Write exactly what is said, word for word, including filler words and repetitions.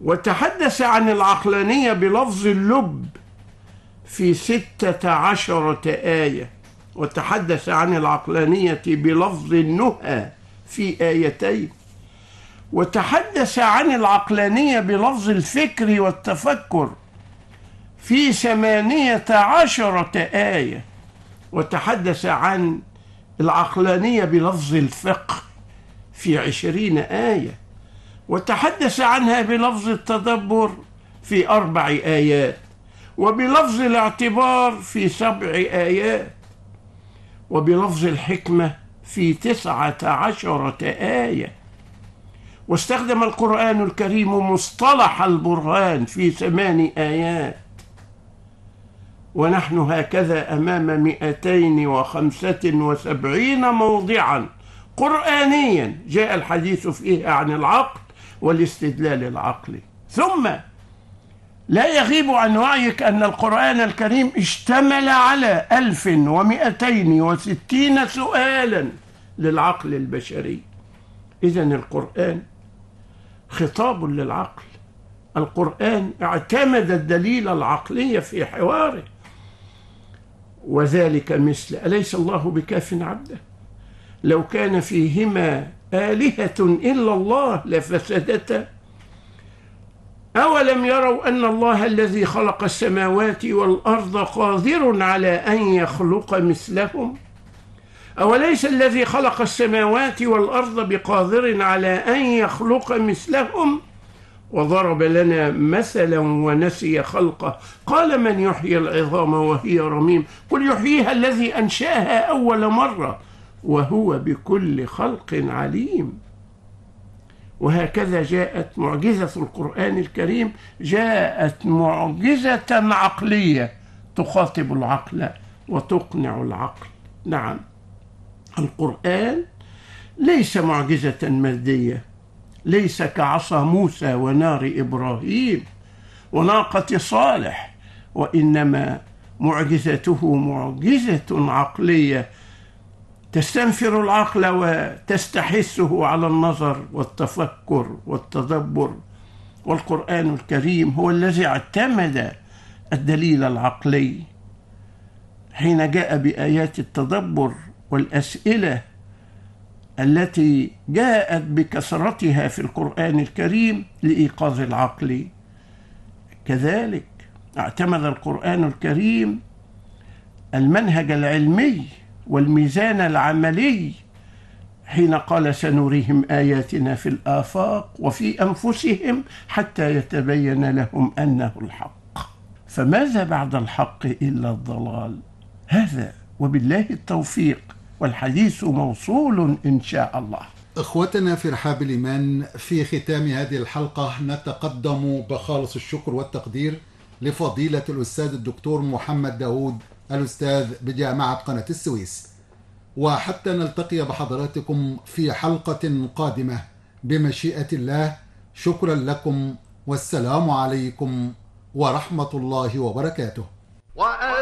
وتحدث عن العقلانية بلفظ اللب في ستة عشرة آية، وتحدث عن العقلانية بلفظ النهى في آيتين، وتحدث عن العقلانية بلفظ الفكر والتفكر في ثمانية عشرة آية، وتحدث عن العقلانية بلفظ الفقه في عشرين آية، وتحدث عنها بلفظ التدبر في أربع آيات، وبلفظ الاعتبار في سبع آيات، وبلفظ الحكمة في تسعة عشرة آية. واستخدم القرآن الكريم مصطلح البرهان في ثمان آيات. ونحن هكذا أمام مئتين وخمسة وسبعين موضعا قرآنيا جاء الحديث فيه عن العقل والاستدلال العقلي. ثم لا يغيب عن وعيك أن القرآن الكريم اشتمل على ألف ومئتين وستين سؤالا للعقل البشري. إذن القرآن خطاب للعقل. القرآن اعتمد الدليل العقلي في حواره، وذلك مثل أليس الله بكاف عبده؟ لو كان فيهما آلهة إلا الله لفسدتا، أولم يروا أن الله الذي خلق السماوات والأرض قادر على أن يخلق مثلهم؟ أوليس الذي خلق السماوات والأرض بقادر على أن يخلق مثلهم؟ وضرب لنا مثلا ونسي خلقه، قال من يحيي العظام وهي رميم؟ قل يحييها الذي أنشأها أول مرة وهو بكل خلق عليم. وهكذا جاءت معجزة القرآن الكريم، جاءت معجزة عقلية تخاطب العقل وتقنع العقل. نعم، القرآن ليس معجزة مادية، ليس كعصا موسى ونار إبراهيم وناقة صالح، وإنما معجزته معجزة عقلية تستنفر العقل وتستحثه على النظر والتفكر والتدبر. والقرآن الكريم هو الذي اعتمد الدليل العقلي حين جاء بآيات التدبر والأسئلة التي جاءت بكثرتها في القرآن الكريم لإيقاظ العقل. كذلك اعتمد القرآن الكريم المنهج العلمي والميزان العملي حين قال سنريهم آياتنا في الآفاق وفي أنفسهم حتى يتبين لهم أنه الحق، فماذا بعد الحق إلا الضلال. هذا وبالله التوفيق، والحديث موصول إن شاء الله. إخوتنا في رحاب الإيمان، في ختام هذه الحلقة نتقدم بخالص الشكر والتقدير لفضيلة الأستاذ الدكتور محمد داود، الأستاذ بجامعة قناة السويس. وحتى نلتقي بحضراتكم في حلقة قادمة بمشيئة الله، شكرا لكم، والسلام عليكم ورحمة الله وبركاته.